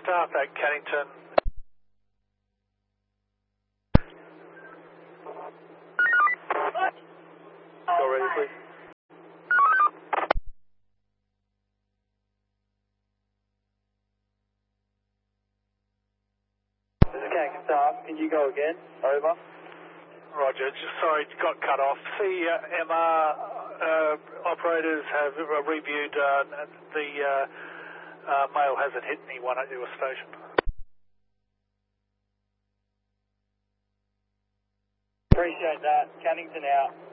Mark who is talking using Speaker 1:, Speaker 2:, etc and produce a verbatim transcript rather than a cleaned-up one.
Speaker 1: Staff at Cannington. Go ready, please.
Speaker 2: This is Cannington Staff. Can you go again? Over.
Speaker 1: Roger. Just sorry, it got cut off. The uh, M R uh, operators have uh, reviewed uh, the uh, uh, mail hasn't hit anyone at your station.
Speaker 2: Appreciate that. Cannington out.